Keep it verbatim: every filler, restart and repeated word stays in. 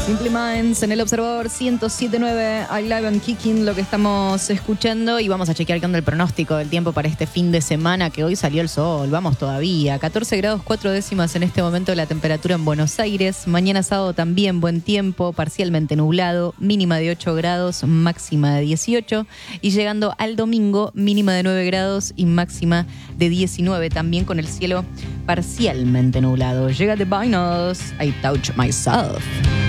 Simple Minds en el Observador ciento siete punto nueve, I Live and Kicking, lo que estamos escuchando, y vamos a chequear qué onda el pronóstico del tiempo para este fin de semana, que hoy salió el sol, vamos todavía, catorce grados cuatro décimas en este momento la temperatura en Buenos Aires, mañana sábado también buen tiempo, parcialmente nublado, mínima de ocho grados, máxima de dieciocho, y llegando al domingo, mínima de nueve grados y máxima de diecinueve, también con el cielo parcialmente nublado. Llega The Vinyls, I Touch Myself.